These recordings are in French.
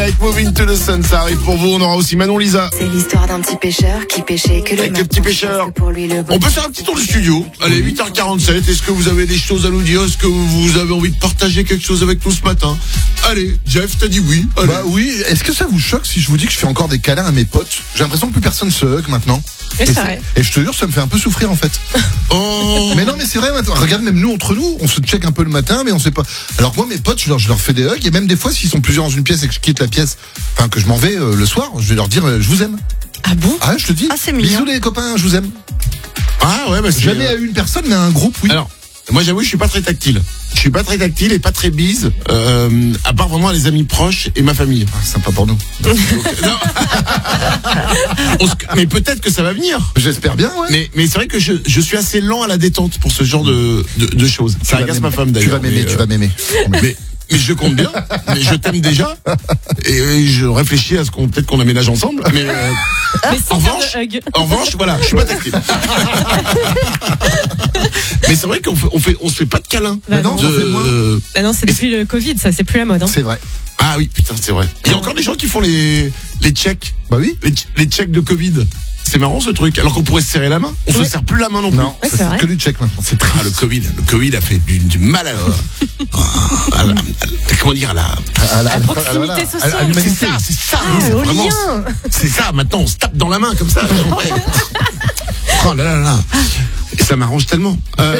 avec Moving to the Sun, ça arrive pour vous. On aura aussi Manon Lisa. C'est l'histoire d'un petit pêcheur qui pêchait que le Avec matin. le petit pêcheur. Pour lui, le bon. On peut faire un petit tour du studio. Allez, 8h47. Est-ce que vous avez des choses à nous dire? Est-ce que vous avez envie de partager quelque chose avec nous ce matin? Allez, Jeff, t'as dit oui. Allez. Bah oui, est-ce que ça vous choque si je vous dis que je fais encore des câlins à mes potes? J'ai l'impression que plus personne se hug maintenant. Et c'est vrai. Et je te jure, ça me fait un peu souffrir en fait. Oh. Mais non, mais c'est vrai maintenant. Regarde, même nous, entre nous, on se check un peu le matin, mais on sait pas. Alors que moi, mes potes, je leur fais des hugs, et même des fois, s'ils sont plusieurs dans une pièce et que je quitte la pièce, enfin, que je m'en vais le soir, je vais leur dire, je vous aime. Ah bon? Ah, je te dis. Ah, c'est mignon. Bisous les copains, je vous aime. Ah ouais, bah c'est... Jamais à une personne, mais à un groupe, oui. Alors, moi j'avoue, je suis pas très tactile. Je suis pas très tactile et pas très bise, à part vraiment les amis proches et ma famille. Ah, sympa pour nous. Donc, non. Mais peut-être que ça va venir. J'espère bien, ouais. Mais c'est vrai que je suis assez lent à la détente pour ce genre de choses. Ça agace ma femme d'ailleurs. Tu vas m'aimer. Mais je compte bien, mais je t'aime déjà, et je réfléchis à ce qu'on peut-être qu'on aménage ensemble. Mais sans en faire revanche, de hug. en revanche, voilà, je suis pas tactile. Mais c'est vrai qu'on se fait pas de câlins. Bah non, j'en fais moins. Bah non, c'est depuis le Covid, ça, c'est plus la mode. Hein. C'est vrai. Ah oui, putain, c'est vrai. Il y a encore des gens qui font les checks. Bah oui. Les checks de Covid. C'est marrant ce truc. Alors qu'on pourrait se serrer la main. On se serre plus la main non plus. Non, Ouais, ça, c'est vrai. que du check maintenant. C'est très. Ah, le Covid a fait du mal comment dire, à la proximité sociale. à c'est l'humanité. ça. Ah, au vraiment, lien. c'est ça. Maintenant, on se tape dans la main comme ça. Ouais. Oh là là là. Et ça m'arrange tellement.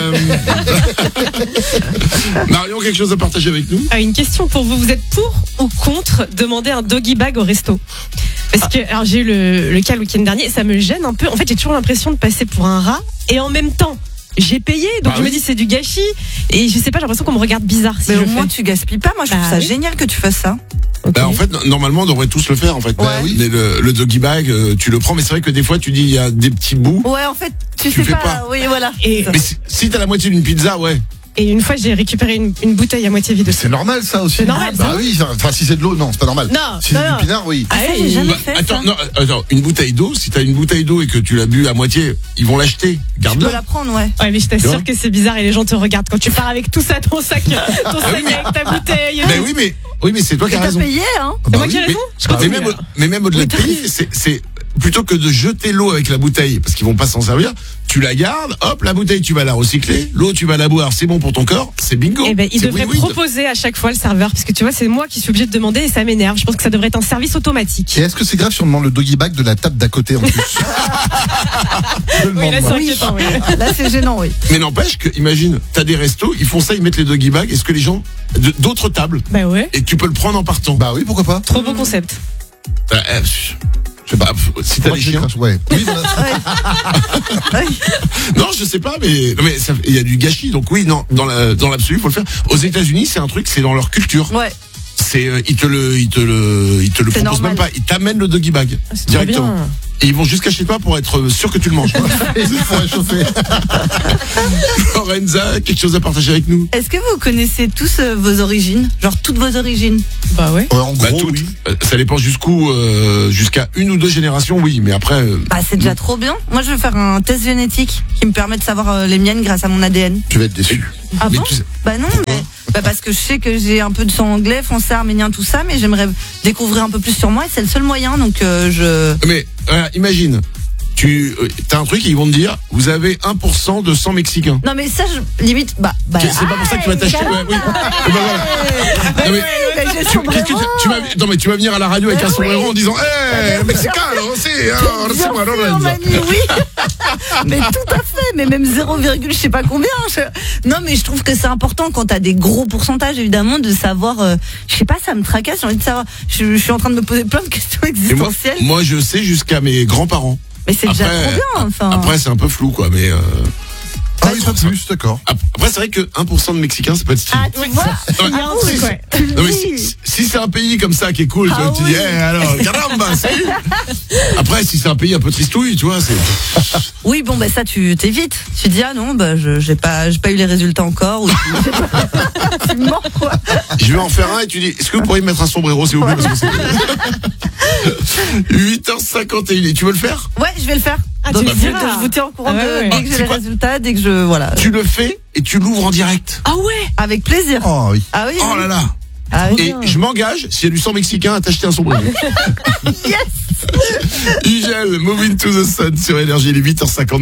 Marion, quelque chose à partager avec nous? Ah, une question pour vous. Vous êtes pour ou contre demander un doggy bag au resto? Parce que, alors j'ai eu le cas le week-end dernier, ça me gêne un peu. En fait, j'ai toujours l'impression de passer pour un rat et en même temps, j'ai payé, donc Bah je me oui. dis c'est du gâchis. Et je sais pas, j'ai l'impression qu'on me regarde bizarre si Mais je au moins fais. tu gaspilles pas. Moi je trouve Bah ça oui. génial que tu fasses ça. Ok. Bah, en fait, normalement, on devrait tous le faire, en fait. Ouais. Oui. Mais le doggy bag, tu le prends, mais c'est vrai que des fois, tu dis, il y a des petits bouts. Ouais, en fait, tu Tu sais fais pas. pas. Oui, voilà. Et, Mais si t'as la moitié d'une pizza, ouais. et une fois, j'ai récupéré une bouteille à moitié vide. C'est normal ça aussi. C'est normal, Bah ça. oui, enfin si c'est de l'eau, non, c'est pas normal. Non, Si c'est non. du pinard, oui. Ah, ça, oui. j'ai jamais Bah, fait attends, ça. non, attends, une bouteille d'eau, si t'as une bouteille d'eau et que tu l'as bu à moitié, ils vont l'acheter. Tu peux Garde-la. la prendre, ouais. Ouais, mais je Tu vois t'assure que c'est bizarre et les gens te regardent quand tu pars avec tout ça, ton sac avec ta bouteille. Mais oui, mais c'est toi qui as T'as raison. payé, hein. C'est Bah moi oui. qui ai raison? Je Mais continue, même, alors. mais même au-delà de Oui, payer, c'est plutôt que de jeter l'eau avec la bouteille, parce qu'ils vont pas s'en servir, tu la gardes, hop, la bouteille, tu vas la recycler, l'eau, tu vas la boire, c'est bon pour ton corps, c'est bingo. Eh ben, il C'est devrait win-win. proposer à chaque fois le serveur, parce que tu vois, c'est moi qui suis obligée de demander et ça m'énerve. Je pense que ça devrait être un service automatique. Et est-ce que c'est grave si on demande le doggy bag de la table d'à côté en plus? Je le Oui, là, demande, c'est moi. inquiétant, oui. Là, c'est gênant, oui. Mais n'empêche que, imagine, t'as des restos, ils font ça, ils mettent les doggy bags, est-ce que les gens, d'autres tables, Bah ouais. et tu peux le prendre en partant? Bah oui, pourquoi pas? Trop beau concept. Je sais pas, si t'as Moi, des je chiens. crache, ouais. Oui, voilà. Ouais. Non, je sais pas, mais il y a du gâchis, donc oui, non, dans l'absolu, faut le faire. Aux États-Unis, c'est un truc, c'est dans leur culture. Ouais. C'est, ils te le proposent normal. même pas. Ils t'amènent le doggy bag Ah, c'est trop directement. bien. Et ils vont jusqu'à chez toi pour être sûr que tu le manges. Et c'est pour réchauffer. Lorenza, quelque chose à partager avec nous? Est-ce que vous connaissez tous vos origines? Genre toutes vos origines? Bah ouais. Ouais, en Bah, gros, toutes. oui. Ça dépend jusqu'où, jusqu'à une ou deux générations, oui, mais après. Bah, c'est déjà trop bien. Moi, je vais faire un test génétique qui me permet de savoir les miennes grâce à mon ADN. Tu vas être déçu. Ah mais bon? tu sais- Bah non, mais parce que je sais que j'ai un peu de sang anglais, français, arménien, tout ça, mais j'aimerais découvrir un peu plus sur moi et c'est le seul moyen, donc je. Mais imagine, t'as un truc et ils vont te dire, vous avez 1% de sang mexicain. Non mais ça, limite, bah. C'est pas pour ça que tu vas t'acheter. Ouais, oui. Et ben voilà. Non, mais- Non mais tu vas venir à la radio avec un sombrero en disant le Mexicain alors aussi c'est moi Lorenza. Oui. Mais tout à fait, mais même 0, je sais pas combien. Non mais je trouve que c'est important quand t'as des gros pourcentages évidemment de savoir. Je sais pas, ça me tracasse. J'ai envie de savoir. Je suis en train de me poser plein de questions Et existentielles. moi je sais jusqu'à mes grands-parents. Mais c'est déjà trop bien. Enfin. Après c'est un peu flou quoi, mais Ah oui, pas plus, d'accord. après c'est vrai que 1% de Mexicains c'est pas de style. Ah tu vois. Il y a un truc, ouais. Tu le Non mais dis. si c'est un pays comme ça qui est cool, tu vois, Ah tu dis oui. alors caramba, salut. Après si c'est un pays un peu tristouille, tu vois, c'est Oui, bon, bah ça, tu t'évites. Tu dis, ah non, bah j'ai pas eu les résultats encore. Ou tu mens, quoi. je vais en faire un et tu dis est-ce que vous pourriez me mettre un sombrero s'il vous plaît parce que c'est 8h51 et tu veux le faire? Ouais, je vais le faire. Ah, Donc, tu me diras. je vous tiens au courant Ah ouais, ouais. dès que j'ai C'est les quoi résultats, dès que je. Voilà. Tu le fais et tu l'ouvres en direct. Ah ouais. Avec plaisir. Oh oui. Ah oui. Oh oui. là là. Ah, Et je m'engage, s'il y a du sang mexicain, à t'acheter un sombrero. yes. Igel, Moving to the Sun sur Énergie, il est 8h50.